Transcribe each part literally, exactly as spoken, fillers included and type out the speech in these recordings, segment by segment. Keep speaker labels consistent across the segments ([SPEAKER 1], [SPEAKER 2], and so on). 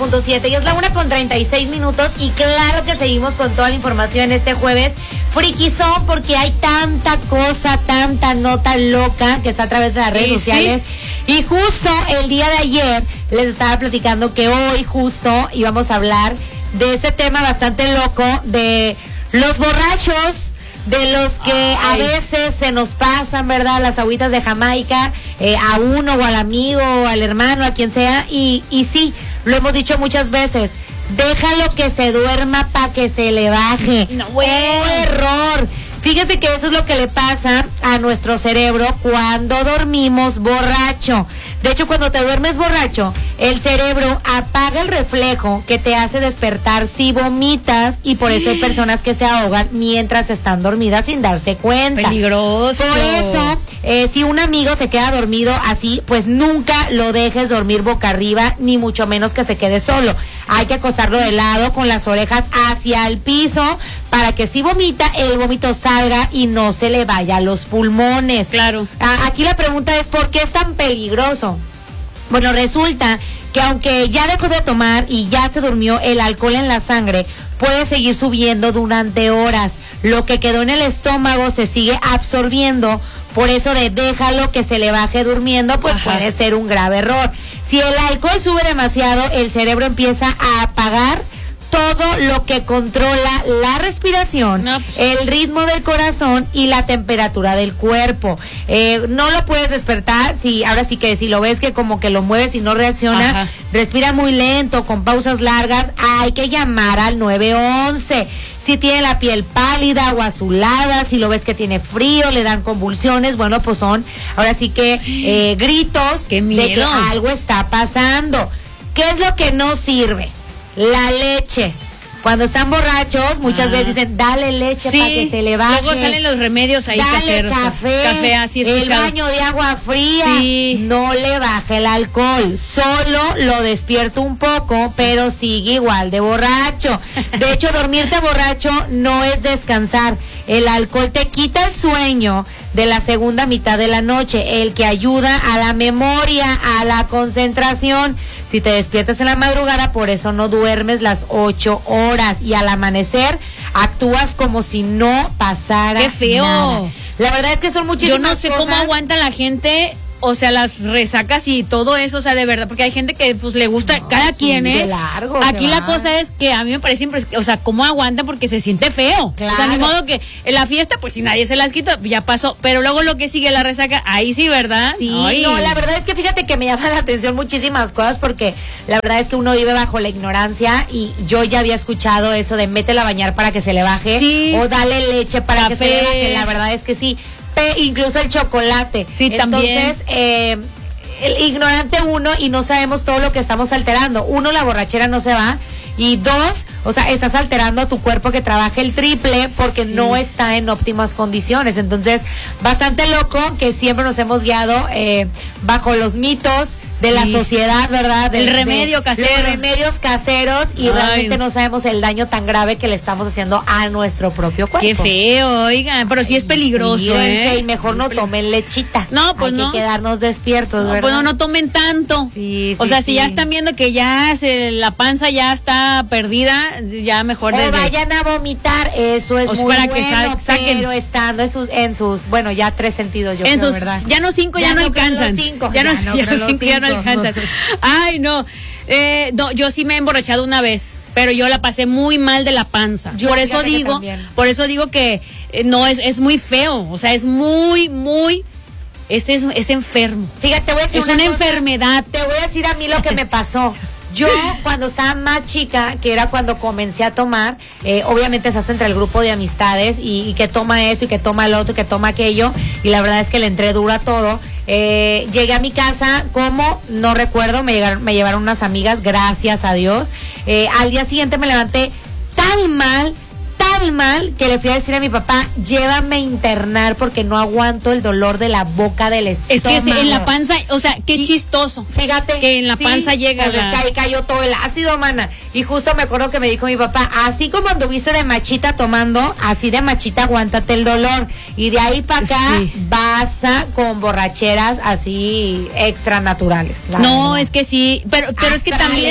[SPEAKER 1] punto siete y es la una con treinta y seis minutos y claro que seguimos con toda la información este jueves friquizón porque hay tanta cosa, tanta nota loca que está a través de las redes
[SPEAKER 2] sí,
[SPEAKER 1] sociales
[SPEAKER 2] sí.
[SPEAKER 1] Y justo el día de ayer les estaba platicando que hoy justo íbamos a hablar de este tema bastante loco de los borrachos, de los que Ay. a veces se nos pasan, ¿verdad? Las agüitas de Jamaica, eh, a uno o al amigo o al hermano, a quien sea, y, y sí, lo hemos dicho muchas veces, déjalo que se duerma para que se le baje.
[SPEAKER 2] No, bueno.
[SPEAKER 1] Error. Fíjate que eso es lo que le pasa a nuestro cerebro cuando dormimos borracho. De hecho, cuando te duermes borracho, el cerebro apaga el reflejo que te hace despertar si vomitas y por eso hay personas que se ahogan mientras están dormidas sin darse cuenta.
[SPEAKER 2] Peligroso.
[SPEAKER 1] Por eso, eh, si un amigo se queda dormido así, pues nunca lo dejes dormir boca arriba, ni mucho menos que se quede solo. Hay que acostarlo de lado con las orejas hacia el piso para que si vomita, el vómito salga y no se le vaya a los pulmones.
[SPEAKER 2] Claro.
[SPEAKER 1] A- aquí la pregunta es, ¿por qué es tan peligroso? Bueno, resulta que aunque ya dejó de tomar y ya se durmió, el alcohol en la sangre puede seguir subiendo durante horas. Lo que quedó en el estómago se sigue absorbiendo. Por eso de déjalo que se le baje durmiendo, pues
[SPEAKER 2] Ajá.
[SPEAKER 1] puede ser un grave error. Si el alcohol sube demasiado, el cerebro empieza a apagar todo lo que controla la respiración,
[SPEAKER 2] no, pues.
[SPEAKER 1] el ritmo del corazón y la temperatura del cuerpo. Eh, no lo puedes despertar, si ahora sí que si lo ves que como que lo mueves y no reacciona,
[SPEAKER 2] Ajá.
[SPEAKER 1] respira muy lento, con pausas largas, hay que llamar al nueve once. Si tiene la piel pálida o azulada, si lo ves que tiene frío, le dan convulsiones, bueno, pues son ahora sí que eh, gritos
[SPEAKER 2] ¡Qué
[SPEAKER 1] de
[SPEAKER 2] miedo!
[SPEAKER 1] que algo está pasando. ¿Qué es lo que no sirve? La leche. Cuando están borrachos, muchas
[SPEAKER 2] Ah.
[SPEAKER 1] veces dicen, dale leche
[SPEAKER 2] Sí,
[SPEAKER 1] para que se le baje.
[SPEAKER 2] luego salen los remedios ahí
[SPEAKER 1] Dale
[SPEAKER 2] caseros.
[SPEAKER 1] café,
[SPEAKER 2] Café, así
[SPEAKER 1] el
[SPEAKER 2] escuchado.
[SPEAKER 1] baño de agua fría.
[SPEAKER 2] Sí.
[SPEAKER 1] No le baje el alcohol, solo lo despierta un poco, pero sigue igual de borracho. De hecho, dormirte borracho no es descansar. El alcohol te quita el sueño de la segunda mitad de la noche, el que ayuda a la memoria, a la concentración. Si te despiertas en la madrugada, por eso no duermes las ocho horas y al amanecer actúas como si no pasara
[SPEAKER 2] ¡Qué feo!
[SPEAKER 1] nada. La verdad es que son muchísimas
[SPEAKER 2] Yo no sé
[SPEAKER 1] cosas.
[SPEAKER 2] cómo aguanta la gente, o sea, las resacas y todo eso, o sea, de verdad, porque hay gente que pues le gusta,
[SPEAKER 1] No,
[SPEAKER 2] cada
[SPEAKER 1] sí,
[SPEAKER 2] quien, ¿eh?
[SPEAKER 1] de largo
[SPEAKER 2] Aquí
[SPEAKER 1] se
[SPEAKER 2] la
[SPEAKER 1] va.
[SPEAKER 2] cosa es que a mí me parece impresionante, o sea, cómo aguantan porque se siente feo.
[SPEAKER 1] Claro.
[SPEAKER 2] O sea, ni modo que en la fiesta, pues si nadie se las quita, ya pasó, pero luego lo que sigue la resaca, ahí sí, ¿verdad?
[SPEAKER 1] Sí,
[SPEAKER 2] Ay.
[SPEAKER 1] no, la verdad es que fíjate que me llama la atención muchísimas cosas porque la verdad es que uno vive bajo la ignorancia y yo ya había escuchado eso de métela a bañar para que se le baje
[SPEAKER 2] Sí.
[SPEAKER 1] o dale leche para que se le
[SPEAKER 2] Café.
[SPEAKER 1] baje, la verdad es que sí, Pe- incluso el chocolate.
[SPEAKER 2] Sí,
[SPEAKER 1] Entonces,
[SPEAKER 2] también.
[SPEAKER 1] eh, el ignorante uno y no sabemos todo lo que estamos alterando. Uno, la borrachera no se va. Y dos, o sea, estás alterando a tu cuerpo que trabaje el triple porque
[SPEAKER 2] Sí.
[SPEAKER 1] no está en óptimas condiciones. Entonces, bastante loco que siempre nos hemos guiado eh, bajo los mitos de la
[SPEAKER 2] Sí.
[SPEAKER 1] sociedad, ¿verdad? De-
[SPEAKER 2] El
[SPEAKER 1] de-
[SPEAKER 2] remedio casero.
[SPEAKER 1] Los remedios caseros y
[SPEAKER 2] Ay.
[SPEAKER 1] realmente no sabemos el daño tan grave que le estamos haciendo a nuestro propio cuerpo.
[SPEAKER 2] Qué feo, oigan, pero sí es peligroso,
[SPEAKER 1] Cuídense
[SPEAKER 2] ¿eh?
[SPEAKER 1] y mejor no tomen lechita.
[SPEAKER 2] No, pues
[SPEAKER 1] Hay
[SPEAKER 2] no.
[SPEAKER 1] que quedarnos despiertos,
[SPEAKER 2] No,
[SPEAKER 1] ¿verdad?
[SPEAKER 2] pues no, no tomen tanto.
[SPEAKER 1] Sí,
[SPEAKER 2] o
[SPEAKER 1] sí,
[SPEAKER 2] sea, si
[SPEAKER 1] sí.
[SPEAKER 2] ya están viendo que ya se, la panza ya está perdida, ya mejor
[SPEAKER 1] O
[SPEAKER 2] desde...
[SPEAKER 1] vayan a vomitar, eso es
[SPEAKER 2] O sea,
[SPEAKER 1] muy
[SPEAKER 2] para que
[SPEAKER 1] bueno,
[SPEAKER 2] sa- saquen.
[SPEAKER 1] pero estando en sus, en sus, bueno, ya tres sentidos, yo
[SPEAKER 2] en
[SPEAKER 1] creo,
[SPEAKER 2] sus,
[SPEAKER 1] ¿verdad?
[SPEAKER 2] ya no cinco, ya,
[SPEAKER 1] Ya
[SPEAKER 2] no
[SPEAKER 1] no creen los
[SPEAKER 2] alcanzan.
[SPEAKER 1] cinco,
[SPEAKER 2] ya, no,
[SPEAKER 1] ya no
[SPEAKER 2] ya
[SPEAKER 1] creen
[SPEAKER 2] no
[SPEAKER 1] los
[SPEAKER 2] cinco, ya no
[SPEAKER 1] cinco.
[SPEAKER 2] alcanzan. Ay, no. Eh, no, yo sí me he emborrachado una vez, pero yo la pasé muy mal de la panza.
[SPEAKER 1] Yo
[SPEAKER 2] por eso
[SPEAKER 1] fíjate que
[SPEAKER 2] digo,
[SPEAKER 1] también.
[SPEAKER 2] por eso digo que eh, no es, es muy feo, o sea, es muy, muy, es, es, es enfermo.
[SPEAKER 1] Fíjate, te voy a decir
[SPEAKER 2] Es una
[SPEAKER 1] cosa,
[SPEAKER 2] enfermedad.
[SPEAKER 1] Te voy a decir a mí lo que me pasó. Yo, cuando estaba más chica, que era cuando comencé a tomar, eh, obviamente estás entre el grupo de amistades y, y que toma eso y que toma el otro y que toma aquello, y la verdad es que le entré duro a todo. Eh, llegué a mi casa, como, no recuerdo, me, llegaron, me llevaron unas amigas, gracias a Dios. Eh, al día siguiente me levanté tan mal, tan mal, que le fui a decir a mi papá, llévame a internar porque no aguanto el dolor de la boca del estómago.
[SPEAKER 2] Es que se- en la panza, o sea, qué
[SPEAKER 1] Y-
[SPEAKER 2] chistoso.
[SPEAKER 1] Fíjate
[SPEAKER 2] Que en la panza llega
[SPEAKER 1] pues
[SPEAKER 2] la-
[SPEAKER 1] es que ahí cayó todo el ácido, mana. Y justo me acuerdo que me dijo mi papá, así como anduviste de machita tomando, así de machita aguántate el dolor. Y de ahí para acá
[SPEAKER 2] Sí.
[SPEAKER 1] vas a con borracheras así extra naturales. la
[SPEAKER 2] No,
[SPEAKER 1] verdad.
[SPEAKER 2] es que sí, pero, pero es que también,
[SPEAKER 1] Astrales.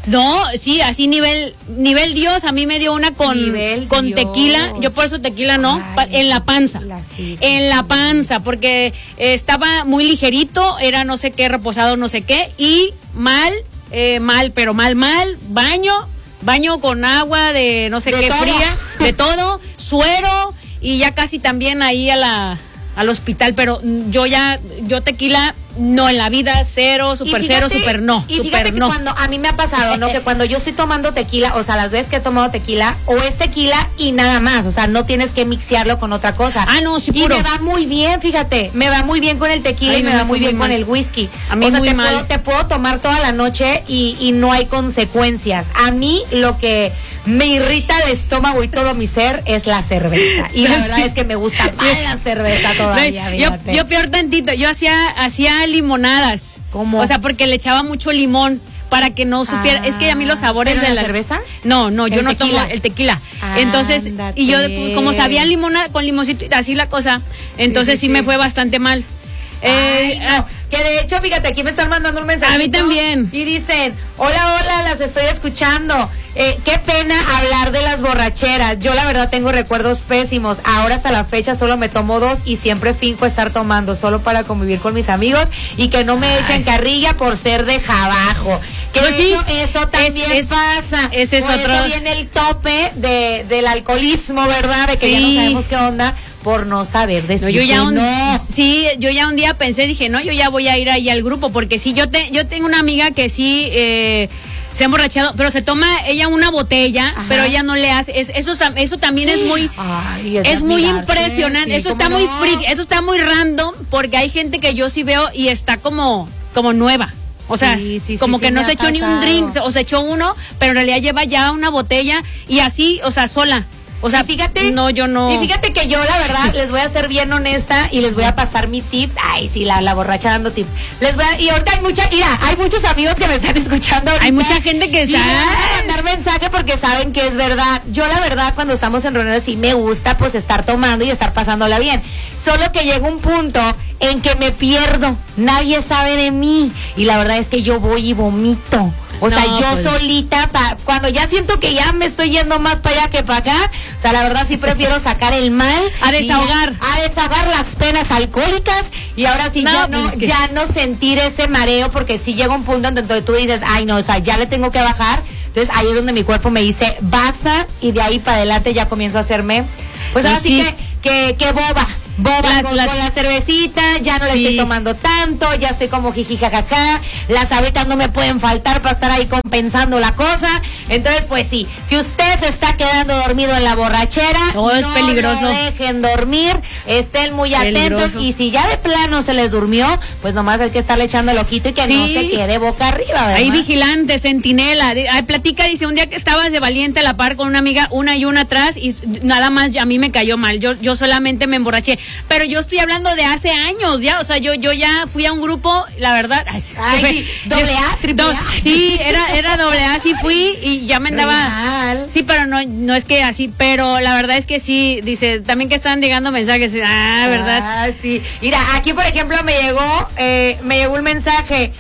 [SPEAKER 2] No, sí, así nivel nivel Dios, a mí me dio una con, con Dios. Tequila, yo por eso tequila no, Ay, en la panza, tequila, sí, sí, en la panza, porque eh, estaba muy ligerito, era no sé qué, reposado no sé qué, y mal, eh, mal, pero mal, mal, baño, baño con agua de no sé de qué todo. Fría, de todo, suero, y ya casi también ahí a la... al hospital, pero yo ya, yo tequila, no, en la vida, cero, super fíjate, cero, super no,
[SPEAKER 1] y
[SPEAKER 2] super
[SPEAKER 1] fíjate que
[SPEAKER 2] no.
[SPEAKER 1] cuando a mí me ha pasado, ¿no? Que cuando yo estoy tomando tequila, o sea, las veces que he tomado tequila, o es tequila y nada más, o sea, no tienes que mixearlo con otra cosa.
[SPEAKER 2] Ah, no, sí, puro.
[SPEAKER 1] Y me va muy bien, fíjate, me va muy bien con el tequila Ay, y me, me va muy bien muy con el whisky.
[SPEAKER 2] A mí
[SPEAKER 1] o sea,
[SPEAKER 2] muy
[SPEAKER 1] te
[SPEAKER 2] mal.
[SPEAKER 1] puedo, te puedo tomar toda la noche y, y no hay consecuencias. A mí lo que me irrita el estómago y todo mi ser es la cerveza. Y la verdad es que me gusta más la cerveza todavía,
[SPEAKER 2] yo, yo peor tantito, yo hacía, hacía limonadas.
[SPEAKER 1] ¿Cómo?
[SPEAKER 2] O sea, porque le echaba mucho limón para que no supiera. Ah, es que a mí los sabores
[SPEAKER 1] ¿pero
[SPEAKER 2] de
[SPEAKER 1] la,
[SPEAKER 2] la
[SPEAKER 1] cerveza?
[SPEAKER 2] No, no, yo no
[SPEAKER 1] tequila?
[SPEAKER 2] tomo el tequila.
[SPEAKER 1] Ah,
[SPEAKER 2] entonces,
[SPEAKER 1] ándate.
[SPEAKER 2] y yo pues, como sabía limonada con limoncito, así la cosa, entonces sí, sí, sí, sí me fue bastante mal.
[SPEAKER 1] Ay, eh, no. ah, que de hecho, fíjate, aquí me están mandando un mensaje.
[SPEAKER 2] A mí también.
[SPEAKER 1] Y dicen, hola, hola, las estoy escuchando. Eh, qué pena hablar de las borracheras. Yo la verdad tengo recuerdos pésimos. Ahora hasta la fecha solo me tomo dos y siempre finco estar tomando solo para convivir con mis amigos y que no me echen Ay, carrilla por ser de jabajo. Que pues de sí, hecho, eso también es, pasa.
[SPEAKER 2] Ese es
[SPEAKER 1] por
[SPEAKER 2] otro.
[SPEAKER 1] Eso viene el tope de, del alcoholismo, ¿verdad? De que
[SPEAKER 2] sí.
[SPEAKER 1] ya no sabemos qué onda por no saber decir
[SPEAKER 2] no, yo ya un,
[SPEAKER 1] no.
[SPEAKER 2] Sí, yo ya un día pensé, dije, no, yo ya voy a ir ahí al grupo, porque sí, yo te, yo tengo una amiga que sí eh, se ha emborrachado, pero se toma ella una botella, Ajá. pero ella no le hace, es, eso, eso también es muy,
[SPEAKER 1] Ay, es,
[SPEAKER 2] es muy impresionante, sí, eso está no? muy freak, eso está muy random, porque hay gente que yo sí veo y está como, como nueva. O sea, sí, sí, como sí, que sí, no se echó pasado. Ni un drink, o se echó uno, pero en realidad lleva ya una botella y así, o sea, sola. O sea, y fíjate, no, yo no.
[SPEAKER 1] Y fíjate que yo, la verdad, les voy a ser bien honesta y les voy a pasar mis tips. Ay, sí, la, la borracha dando tips. Les voy a, y ahorita hay mucha, mira, hay muchos amigos que me están escuchando ahorita.
[SPEAKER 2] Hay mucha gente que sabe.
[SPEAKER 1] Y me van a mandar mensaje porque saben que es verdad. Yo, la verdad, cuando estamos en reuniones, sí me gusta, pues, estar tomando y estar pasándola bien. Solo que llega un punto en que me pierdo. Nadie sabe de mí. Y la verdad es que yo voy y vomito. O no, sea, yo pues. solita, pa, cuando ya siento que ya me estoy yendo más para allá que para acá, o sea, la verdad sí prefiero sacar el mal.
[SPEAKER 2] A desahogar.
[SPEAKER 1] A, a desahogar las penas alcohólicas y ahora sí no, ya, no, pues que... ya no sentir ese mareo, porque sí llega un punto en donde tú dices, ay no, o sea, ya le tengo que bajar. Entonces ahí es donde mi cuerpo me dice, basta, y de ahí para adelante ya comienzo a hacerme, pues ahora sí, sí que, que, que boba. Boba las, con, las, con la cervecita, ya no sí. le estoy tomando tanto, ya estoy como jiji jajaja, las sabritas no me pueden faltar para estar ahí compensando la cosa. Entonces, pues sí, si usted se está quedando dormido en la borrachera,
[SPEAKER 2] no, es
[SPEAKER 1] no
[SPEAKER 2] peligroso.
[SPEAKER 1] lo dejen dormir, estén muy peligroso. atentos, y si ya de plano se les durmió, pues nomás hay que estarle echando el ojito y que sí. no se quede boca arriba, ¿verdad?
[SPEAKER 2] Ahí vigilante, centinela, ahí platica, dice, un día que estabas de valiente a la par con una amiga, una y una atrás, y nada más a mí me cayó mal, yo, yo solamente me emborraché. Pero yo estoy hablando de hace años ya, o sea, yo yo ya fui a un grupo, la verdad.
[SPEAKER 1] Ay, doble A, triple A.
[SPEAKER 2] Sí, era era doble A, sí fui y ya me andaba.
[SPEAKER 1] Real.
[SPEAKER 2] Sí, pero no no es que así, pero la verdad es que sí, dice, también que están llegando mensajes, ah, ¿verdad?
[SPEAKER 1] Ah, sí. Mira, aquí por ejemplo me llegó, eh, me llegó un mensaje,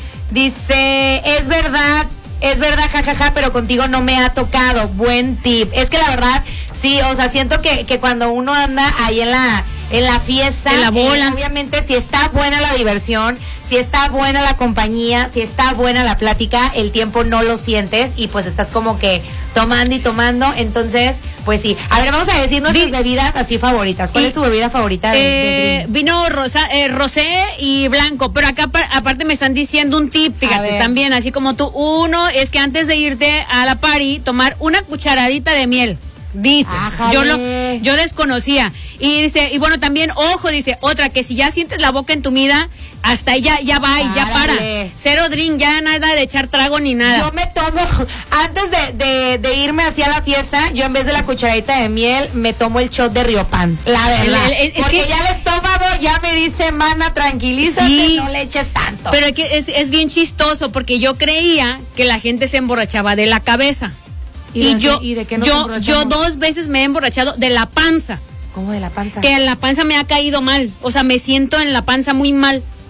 [SPEAKER 1] dice, es verdad, es verdad, jajaja, ja, ja, pero contigo no me ha tocado, buen tip. Es que la verdad, sí, o sea, siento que, que cuando uno anda ahí en la en la fiesta,
[SPEAKER 2] en la bola.
[SPEAKER 1] Eh, obviamente si está buena la diversión, si está buena la compañía, si está buena la plática, el tiempo no lo sientes y pues estás como que tomando y tomando, entonces pues sí. A ver, vamos a decir nuestras Vi- bebidas así favoritas. ¿Cuál y, es tu bebida favorita? De,
[SPEAKER 2] eh,
[SPEAKER 1] de
[SPEAKER 2] vino rosa, eh, rosé y blanco, pero acá aparte me están diciendo un tip, fíjate, también así como tú. Uno es que antes de irte a la party, tomar una cucharadita de miel. Dice,
[SPEAKER 1] Ájale.
[SPEAKER 2] yo lo, yo desconocía. Y dice, y bueno, también, ojo, dice, otra, que si ya sientes la boca entumida, hasta ahí ya, ya va y ya para. Cero drink, ya nada de echar trago ni nada.
[SPEAKER 1] Yo me tomo, antes de, de, de irme hacia la fiesta, yo en vez de la cucharadita de miel, me tomo el shot de Riopan. La verdad. El, el, el, porque es que, ya el estómago ya me dice, mana, tranquilízate, sí, no le eches tanto.
[SPEAKER 2] Pero es que es, es bien chistoso, porque yo creía que la gente se emborrachaba de la cabeza. Y, y yo,
[SPEAKER 1] ¿y de qué nos
[SPEAKER 2] yo, yo dos veces me he emborrachado de la panza.
[SPEAKER 1] ¿Cómo de la panza?
[SPEAKER 2] Que en la panza me ha caído mal. O sea, me siento en la panza muy mal.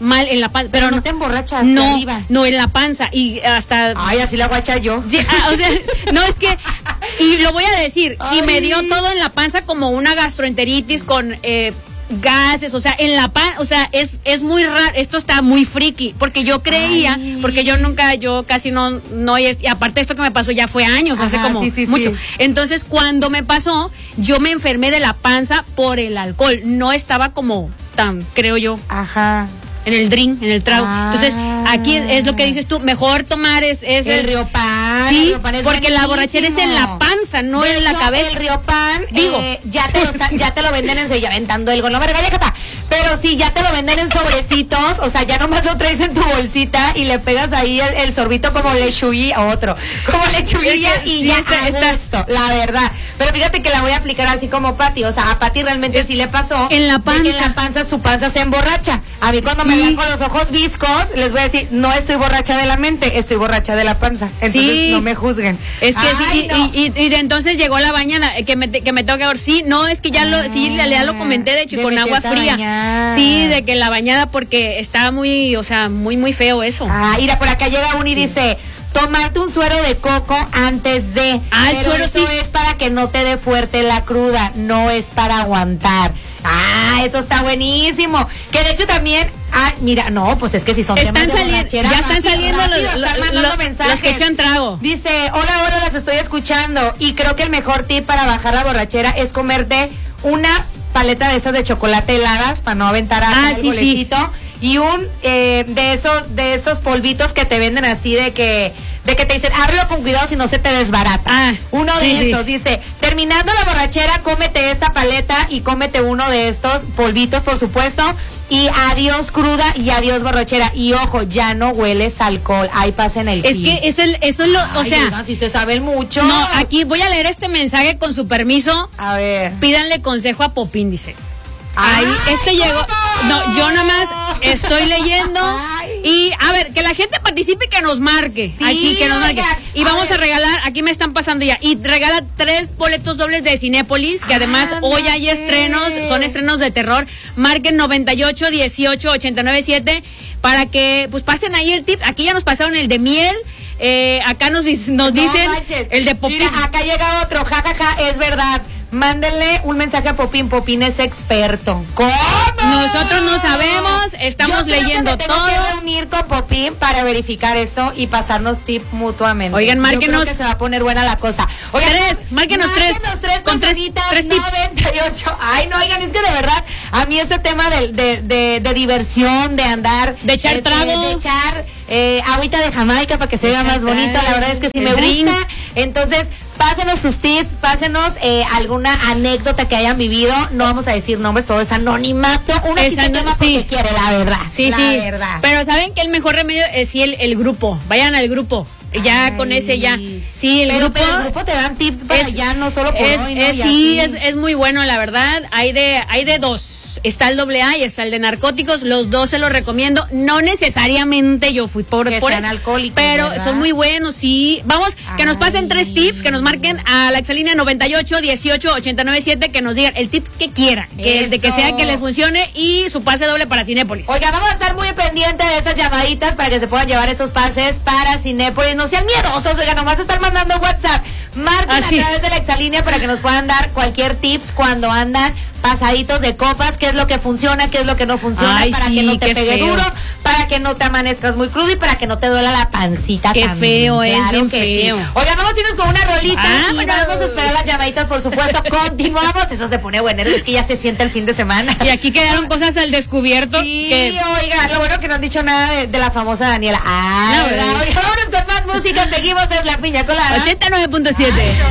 [SPEAKER 2] mal en la panza.
[SPEAKER 1] Pero,
[SPEAKER 2] pero
[SPEAKER 1] no,
[SPEAKER 2] no
[SPEAKER 1] te emborrachas.
[SPEAKER 2] No,
[SPEAKER 1] arriba.
[SPEAKER 2] no, en la panza. Y hasta.
[SPEAKER 1] Ay, así la guacha yo.
[SPEAKER 2] Sí, ah, o sea, no es que. Y lo voy a decir.
[SPEAKER 1] Ay.
[SPEAKER 2] Y me dio todo en la panza como una gastroenteritis con. Eh, gases, o sea, en la pan, o sea, es es muy raro, esto está muy friki, porque yo creía, Ay. porque yo nunca, yo casi no, no, y aparte esto que me pasó ya fue años, Ajá, hace como
[SPEAKER 1] sí, sí,
[SPEAKER 2] mucho,
[SPEAKER 1] sí.
[SPEAKER 2] Entonces cuando me pasó, yo me enfermé de la panza por el alcohol, no estaba como tan, creo yo.
[SPEAKER 1] Ajá.
[SPEAKER 2] En el drink, en el trago.
[SPEAKER 1] Ah.
[SPEAKER 2] Entonces, aquí es lo que dices tú, mejor tomar es, es
[SPEAKER 1] el, el Riopan.
[SPEAKER 2] Sí,
[SPEAKER 1] el Riopan es
[SPEAKER 2] porque
[SPEAKER 1] buenísimo.
[SPEAKER 2] La borrachera es en la panza, no
[SPEAKER 1] de
[SPEAKER 2] en la
[SPEAKER 1] hecho,
[SPEAKER 2] cabeza.
[SPEAKER 1] El Riopan,
[SPEAKER 2] digo,
[SPEAKER 1] eh, ya, te lo, ya te lo venden en ya aventando el gol, no me regañes, cata. Pero sí, ya te lo venden en sobrecitos, o sea, ya nomás lo traes en tu bolsita y le pegas ahí el, el sorbito como lechuguilla, otro, como lechuguilla y
[SPEAKER 2] sí,
[SPEAKER 1] ya
[SPEAKER 2] está,
[SPEAKER 1] está esto, la verdad. Pero fíjate que la voy a aplicar así como Pati, o sea, a Pati realmente es, sí le pasó.
[SPEAKER 2] En la panza.
[SPEAKER 1] En la panza, su panza se emborracha. A mí cuando sí. me vean con los ojos viscos, les voy a decir, no estoy borracha de la mente, estoy borracha de la panza. Entonces sí. no me juzguen.
[SPEAKER 2] Es que
[SPEAKER 1] Ay,
[SPEAKER 2] sí,
[SPEAKER 1] no.
[SPEAKER 2] y, y, y de entonces llegó la bañada, que me, que me tengo que ver, sí, no, es que ya lo, sí, ya lo comenté, de hecho, de con agua fría. Bañada. Sí, de que la bañada, porque está muy, o sea, muy, muy feo eso.
[SPEAKER 1] Ah, mira, por acá llega uno y sí. dice, tomarte un suero de coco antes de.
[SPEAKER 2] Ah, el
[SPEAKER 1] pero
[SPEAKER 2] suero
[SPEAKER 1] eso
[SPEAKER 2] sí.
[SPEAKER 1] es para que no te dé fuerte la cruda, no es para aguantar. Ah, eso está buenísimo. Que de hecho también, ah, mira, no, pues es que si son
[SPEAKER 2] están
[SPEAKER 1] temas de borrachera,
[SPEAKER 2] ya están
[SPEAKER 1] rápido,
[SPEAKER 2] saliendo
[SPEAKER 1] rápido,
[SPEAKER 2] los,
[SPEAKER 1] están
[SPEAKER 2] los,
[SPEAKER 1] mandando
[SPEAKER 2] los,
[SPEAKER 1] mensajes.
[SPEAKER 2] los que echan trago.
[SPEAKER 1] Dice, hola, hola, las estoy escuchando y creo que el mejor tip para bajar la borrachera es comerte una paleta de esas de chocolate heladas para no aventar
[SPEAKER 2] ah,
[SPEAKER 1] el
[SPEAKER 2] sí,
[SPEAKER 1] golecito.
[SPEAKER 2] Sí.
[SPEAKER 1] Y un eh, de esos de esos polvitos que te venden así de que de que te dicen, ábrelo con cuidado si no se te desbarata.
[SPEAKER 2] Ah,
[SPEAKER 1] uno
[SPEAKER 2] sí,
[SPEAKER 1] de esos,
[SPEAKER 2] sí.
[SPEAKER 1] dice, terminando la borrachera, cómete esta paleta y cómete uno de estos polvitos, por supuesto. Y adiós cruda y adiós borrachera. Y ojo, ya no hueles alcohol. Ahí pasen el
[SPEAKER 2] Es
[SPEAKER 1] tip.
[SPEAKER 2] que es el, eso es lo, o
[SPEAKER 1] Ay,
[SPEAKER 2] sea.
[SPEAKER 1] oigan, si se saben mucho.
[SPEAKER 2] No, aquí voy a leer este mensaje con su permiso.
[SPEAKER 1] A ver.
[SPEAKER 2] Pídanle consejo a Popín, dice.
[SPEAKER 1] Ay,
[SPEAKER 2] Ahí, este
[SPEAKER 1] ¿cómo?
[SPEAKER 2] llegó. No, yo nada más estoy leyendo.
[SPEAKER 1] Ay.
[SPEAKER 2] Y a ver, que la gente participe y que nos marque.
[SPEAKER 1] Sí,
[SPEAKER 2] Aquí, que nos marque.
[SPEAKER 1] oigan,
[SPEAKER 2] Y
[SPEAKER 1] a
[SPEAKER 2] vamos
[SPEAKER 1] ver.
[SPEAKER 2] a regalar, aquí me están pasando ya. Y regala tres boletos dobles de Cinépolis, que además
[SPEAKER 1] Ah,
[SPEAKER 2] hoy hay estrenos, son estrenos de terror. Marquen noventa y ocho, dieciocho, ochenta y nueve, siete para que pues pasen ahí el tip. Aquí ya nos pasaron el de miel. Eh, acá nos, nos
[SPEAKER 1] No
[SPEAKER 2] dicen
[SPEAKER 1] manches.
[SPEAKER 2] el de Popín.
[SPEAKER 1] Mira, acá llega otro, jajaja, ja, ja, es verdad. Mándenle un mensaje a Popín, Popín es experto. ¿Cómo?
[SPEAKER 2] Nosotros no sabemos, estamos
[SPEAKER 1] Yo creo
[SPEAKER 2] leyendo
[SPEAKER 1] que me tengo
[SPEAKER 2] todo.
[SPEAKER 1] que reunir con Popín para verificar eso y pasarnos tip mutuamente.
[SPEAKER 2] Oigan, márquenos.
[SPEAKER 1] Yo creo que se va a poner buena la cosa. Oigan,
[SPEAKER 2] tres, márquenos tres.
[SPEAKER 1] tres
[SPEAKER 2] con tres, tres tips.
[SPEAKER 1] noventa y ocho. Ay, no, oigan, es que de verdad, a mí este tema de, de, de, de diversión, de andar.
[SPEAKER 2] De echar
[SPEAKER 1] este,
[SPEAKER 2] trago.
[SPEAKER 1] De echar eh, agüita de Jamaica para que se vea más bonito. La verdad es que sí me
[SPEAKER 2] drink.
[SPEAKER 1] gusta. Entonces, pásenos sus tips, pásenos eh, alguna anécdota que hayan vivido. No vamos a decir nombres, todo es anonimato. Una
[SPEAKER 2] Esa
[SPEAKER 1] sí se
[SPEAKER 2] no-
[SPEAKER 1] quema
[SPEAKER 2] sí.
[SPEAKER 1] porque quiere, la verdad.
[SPEAKER 2] Sí,
[SPEAKER 1] la
[SPEAKER 2] sí.
[SPEAKER 1] verdad.
[SPEAKER 2] Pero saben que el mejor remedio es sí el, el grupo. Vayan al grupo. Ya
[SPEAKER 1] Ay.
[SPEAKER 2] con ese ya. Sí, el
[SPEAKER 1] pero,
[SPEAKER 2] grupo.
[SPEAKER 1] pero el grupo te dan tips para
[SPEAKER 2] es-
[SPEAKER 1] ya, no solo por
[SPEAKER 2] es,
[SPEAKER 1] hoy, ¿no?
[SPEAKER 2] es-
[SPEAKER 1] Y
[SPEAKER 2] sí,
[SPEAKER 1] así.
[SPEAKER 2] es, es muy bueno, la verdad. Hay de, hay de dos. Está el doble A y está el de narcóticos. Los dos se los recomiendo. No necesariamente yo fui por,
[SPEAKER 1] Que
[SPEAKER 2] por
[SPEAKER 1] sean
[SPEAKER 2] eso,
[SPEAKER 1] alcohólicos,
[SPEAKER 2] pero
[SPEAKER 1] ¿verdad?
[SPEAKER 2] son muy buenos, sí. Vamos, que nos pasen
[SPEAKER 1] Ay.
[SPEAKER 2] tres tips, que nos marquen a la exalínea noventa y ocho, dieciocho, ochenta y nueve, siete, que nos digan el tips que quieran, que de que
[SPEAKER 1] Eso.
[SPEAKER 2] sea que les funcione y su pase doble para Cinépolis.
[SPEAKER 1] Oiga, vamos a estar muy pendientes de esas llamaditas para que se puedan llevar esos pases para Cinépolis. No sean miedosos, oiga, nomás están mandando WhatsApp. Marquen
[SPEAKER 2] Así.
[SPEAKER 1] a través de la exalínea para que nos puedan dar cualquier tips cuando andan pasaditos de copas, qué es lo que funciona, qué es lo que no funciona,
[SPEAKER 2] Ay,
[SPEAKER 1] para
[SPEAKER 2] sí,
[SPEAKER 1] que no te
[SPEAKER 2] qué
[SPEAKER 1] pegue
[SPEAKER 2] feo.
[SPEAKER 1] duro, para que no te amanezcas muy crudo y para que no te duela la pancita
[SPEAKER 2] Qué
[SPEAKER 1] también.
[SPEAKER 2] feo es, bien
[SPEAKER 1] que
[SPEAKER 2] feo.
[SPEAKER 1] sí. Oiga, vamos a irnos con una rolita
[SPEAKER 2] Ah,
[SPEAKER 1] y
[SPEAKER 2] bueno.
[SPEAKER 1] vamos a esperar las llamaditas, por supuesto. Continuamos, eso se pone bueno, es que ya se siente el fin de semana.
[SPEAKER 2] Y aquí quedaron cosas al descubierto.
[SPEAKER 1] Sí,
[SPEAKER 2] que
[SPEAKER 1] oiga, lo bueno que no han dicho nada de, de la famosa Daniela. Ah,
[SPEAKER 2] No,
[SPEAKER 1] ¿verdad?
[SPEAKER 2] ¿verdad?
[SPEAKER 1] Oiga, vámonos con más música, seguimos, es La Piña Colada.
[SPEAKER 2] ochenta y nueve punto siete.